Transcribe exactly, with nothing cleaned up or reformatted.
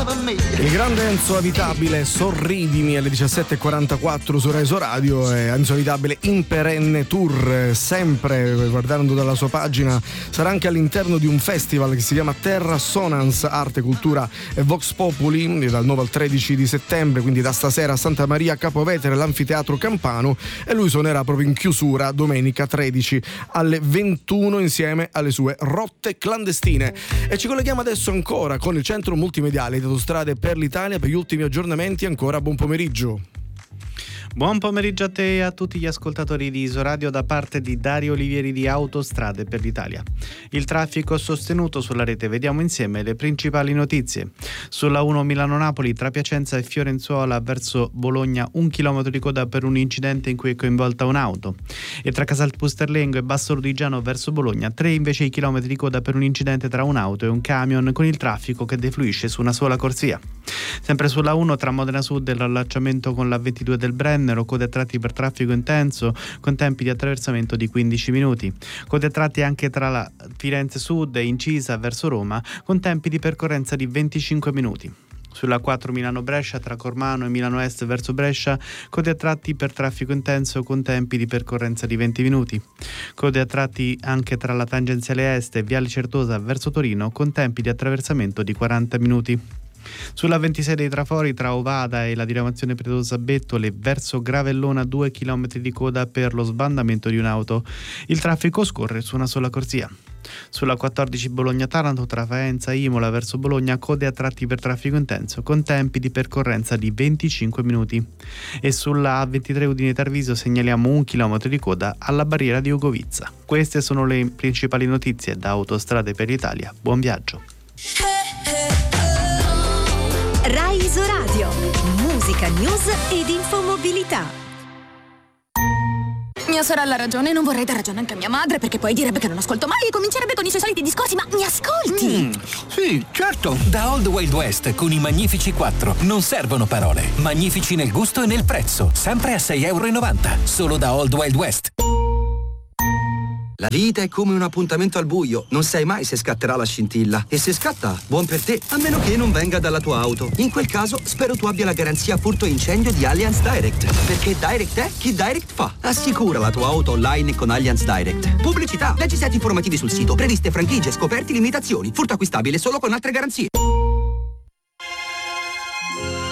Il grande Enzo Avitabile, Sorridimi alle diciassette e quarantaquattro su Reso Radio. E Enzo Avitabile in perenne tour, sempre guardando dalla sua pagina, sarà anche all'interno di un festival che si chiama Terra Sonance, Arte, Cultura e Vox Populi, dal nove al tredici di settembre, quindi da stasera a Santa Maria Capovetere, l'Anfiteatro Campano, e lui suonerà proprio in chiusura domenica tredici alle ventuno insieme alle sue Rotte Clandestine. E ci colleghiamo adesso ancora con il centro multimediale di Autostrade per l'Italia per gli ultimi aggiornamenti. Ancora buon pomeriggio. Buon pomeriggio a te e a tutti gli ascoltatori di Isoradio da parte di Dario Olivieri di Autostrade per l'Italia. Il traffico sostenuto sulla rete, vediamo insieme le principali notizie. Sulla uno Milano-Napoli tra Piacenza e Fiorenzuola verso Bologna un chilometro di coda per un incidente in cui è coinvolta un'auto. E tra Casalpusterlengo e Basso Lodigiano verso Bologna tre invece i chilometri di coda per un incidente tra un'auto e un camion, con il traffico che defluisce su una sola corsia. Sempre sulla uno tra Modena Sud e l'allacciamento con la ventidue del Brennero, code a tratti per traffico intenso con tempi di attraversamento di quindici minuti. Code a tratti anche tra la Firenze Sud e Incisa verso Roma con tempi di percorrenza di venticinque minuti. Sulla quattro Milano-Brescia tra Cormano e Milano Est verso Brescia, code a tratti per traffico intenso con tempi di percorrenza di venti minuti. Code a tratti anche tra la tangenziale Est e Viale Certosa verso Torino con tempi di attraversamento di quaranta minuti. Sulla ventisei dei Trafori tra Ovada e la diramazione Predosa Bettole verso Gravellona due chilometri di coda per lo sbandamento di un'auto. Il traffico scorre su una sola corsia. Sulla quattordici Bologna-Taranto tra Faenza e Imola verso Bologna, code a tratti per traffico intenso con tempi di percorrenza di venticinque minuti. E sulla A ventitré Udine-Tarviso segnaliamo un chilometro di coda alla barriera di Ugovizza. Queste sono le principali notizie da Autostrade per l'Italia. Buon viaggio. Rai Isoradio, musica, news ed infomobilità. Mia sorella ha ragione, non vorrei dar ragione anche a mia madre, perché poi direbbe che non ascolto mai e comincerebbe con i suoi soliti discorsi, ma mi ascolti? Mm, sì, certo. Da Old Wild West con i Magnifici quattro non servono parole. Magnifici nel gusto e nel prezzo, sempre a sei e novanta euro, solo da Old Wild West. La vita è come un appuntamento al buio, non sai mai se scatterà la scintilla. E se scatta, buon per te, a meno che non venga dalla tua auto. In quel caso, spero tu abbia la garanzia furto incendio di Allianz Direct. Perché Direct è chi Direct fa. Assicura la tua auto online con Allianz Direct. Pubblicità, leggi siti informativi sul sito, previste franchigie, scoperti, limitazioni. Furto acquistabile solo con altre garanzie.